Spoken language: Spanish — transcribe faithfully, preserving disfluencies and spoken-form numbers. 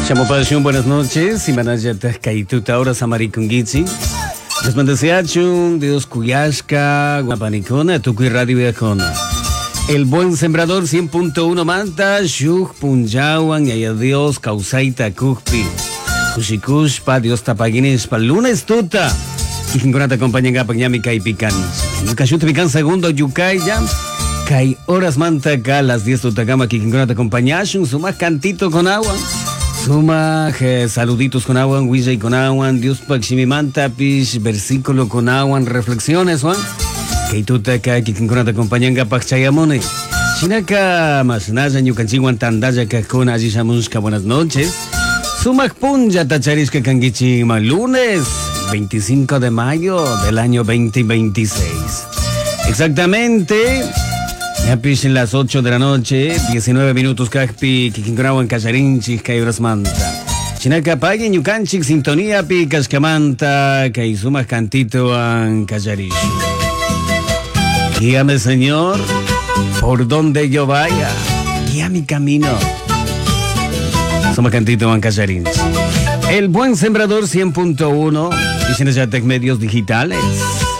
Chamo buenas noches, Simanaya Kaituta, ahora Samaricungichi. Les mandasiachun, Dios Cuyashka, Guapanicona, Tucuy Radio Viajona. El buen sembrador cien punto uno Manta, Shuk Punjawan, y Dios Causaita Kukpi. Kushikushpa, Dios Tapaguinispa, lunes tuta. Kijingonata acompañan a Pañami Kai Pican. Kashut Pican segundo, Yukai ya. Kai horas manta acá, las diez tutagama, Kijingonata acompañashun, suma cantito con agua. Suma eh, saluditos con agua, Wijay con agua, Dios Paximimanta, Pish, versículo con agua, reflexiones, Juan. Que tú te cae que quien te acompañan a Paxayamone. Chinaka, Masnaya, Yukanchiwan, Tandaya, Kakuna, Ajisamuska, buenas noches. Suma Punja, Tacharisca, Kangichima, lunes veinticinco de mayo del año veinte veintiséis. Exactamente. Ya pisen las ocho de la noche, diecinueve minutos, Kajpi, Kikingrawan, Cacharinchis, Caibras Manta. Chinaca paguen, Yucanchik, sintonía, pi, Cascamanta, Caizuma, Cantito, an Cacharish. Guíame, Señor, por donde yo vaya, guía mi camino. Somos Cantito, an Cacharinchis. El buen sembrador cien punto uno, y Medios Digitales.